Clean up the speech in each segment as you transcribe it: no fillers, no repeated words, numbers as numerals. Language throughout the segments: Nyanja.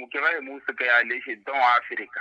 mukeva musika ya leshi don Africa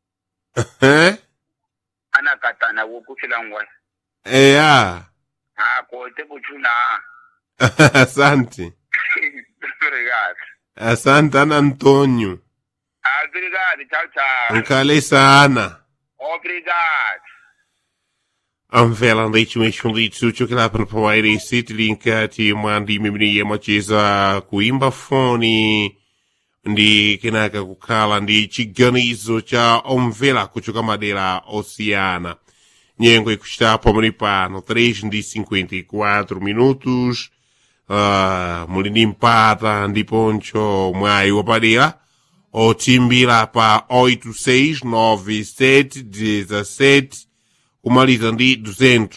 ana katana wo kufilangwa ya ko te buchuna asante obrigado asante Ana Antônio obrigado tchau tchau nkale sana obrigado Amvela ndeci meshunditsu chokela pano pa wairesi tilinkati mwandi mimini yemacheza kuimba foni ndi kenaka kukhala ndi chiganizo cha omvela kuchoka madera osiyana nyengo ikuchitapo muli pano 3:54 minutos muli ndi mpata ndiponcho mwayi wapadera otimbira pa 869717 kumaliza ndi 200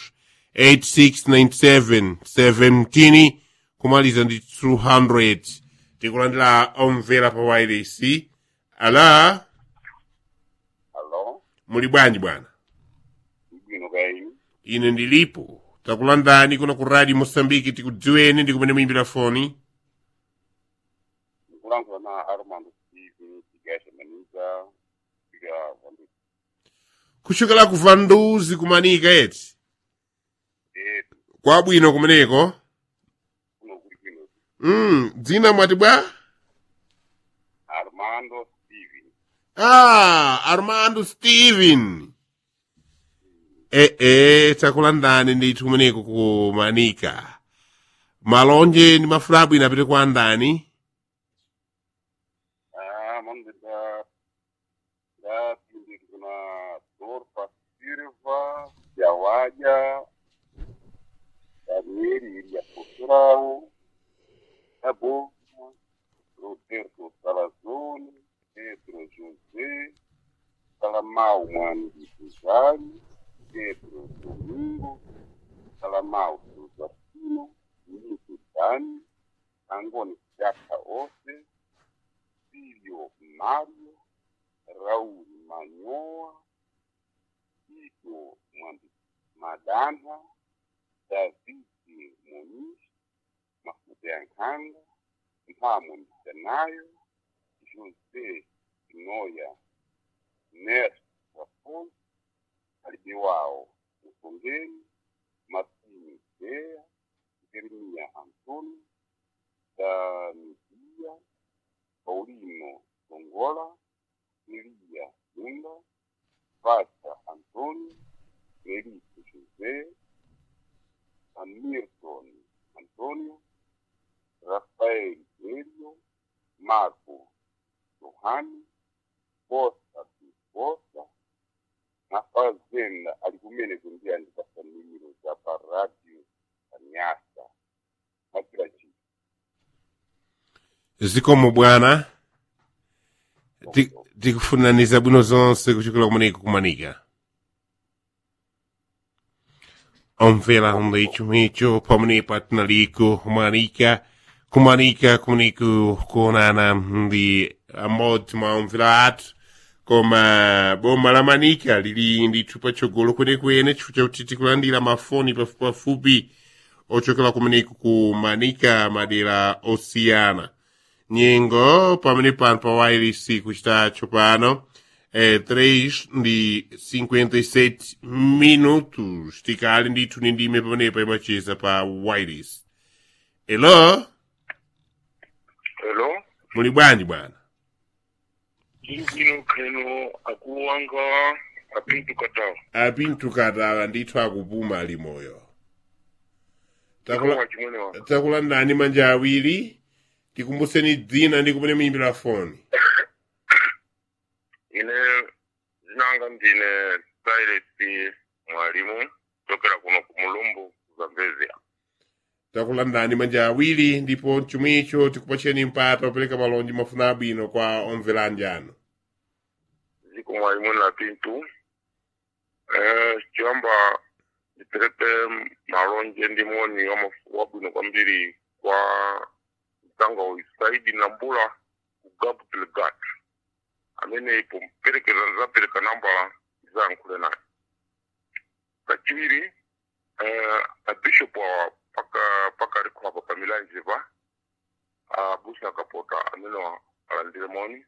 8697 17 kumaliza ndi 200 tikulandira omvera pa wireless. Ala Hello muli bwanji bwana? bwino kai Ine ndilipo takulandani kuno ku radio Mosambiki tikudziweni ndi kumene muimbira foni kulango na Armando Steve tigasha manika tiga wandu kuchokera ku Vanduzi kumanika eti kwabwino kumeneko kuno kulipino dzina mwati bwa Armando Steve Armando Steven takulandani ndithu kumeneko kumanika malonje ndi mafulabu inapite kwa ndani mande da pindi kuna Dorpa Silva Jawaja Danieli ya Postura Abo Roberto Salazone Pedro José Salamau Mwandi Suzani Pedro Domingo Salamau Suzatino Nito Dani Angoni Jaka Ose Silvio Mario Raul Manhoa Tito Madana David Muniz Mafude Ankanda Mpamo Msanayo José Noia Nest Wafon Alibiwao Mfungeni Martini Bea Jeremia Antônio Danidia Paulino Gongola Elia Lunda Vasta Antônio Melito José Hamilton Antônio Rafael Hélio Marco Johanni Costa Costa na fazenda alikumene kundia ndipasa nimero za radio Anyasa Matraji zikomo bwana tikufunaniza bwino zonse kuchokera kumeneko kumanika omvera ndicho pamenepa tinaliko kumanika kumeneko kuonana ndi amodzi mwa omvera athu koma boma la Manika lili ndithu patsogolo kwenekwene chifukwa chakuti tikulandira mafoni pafupipafupi ochokera kumeneko ku Manika madera osiyana nyengo pamene pano pa wireless kuchita tsopano 3:57 minutos tikali ndithu ni ndime pamenepa imacheza pa wireless. Hello muli bwanji bwana? Ino keno akuwanga apintu katawa ndithu akupuma ali moyo takulandani manja awiri tikumbuseni dzina ndi kumene muimbira foni. ine zinanga ndine Cyrus mwalimu tokera kuno ku Mulumbu Zambezia. Takulandani manja awiri ndipo chomwecho tikupacheni mpata opereka malonji mafuna abwino kwa omvera anjano. Ziko mwalimu na pintu chiamba ndipereke malonje ndimoni wabwino kwambiri kwa mtanga Saidi Nambula kugabu Telegat amene ipo zapereka nambala zankule naye kachiwiri a bishop wa paka riko hapa Pamilanje ba busa kapota amene alandire moni